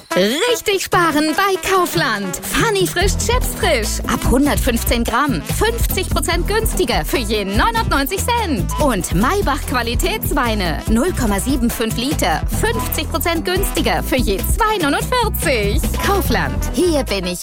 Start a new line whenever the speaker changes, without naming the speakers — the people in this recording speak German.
Richtig sparen bei Kaufland. Funny frisch Chips frisch. Ab 115 Gramm. 50% günstiger für je 99 Cent. Und Maybach Qualitätsweine. 0,75 Liter. 50% günstiger für je 2,49. Kaufland. Hier bin ich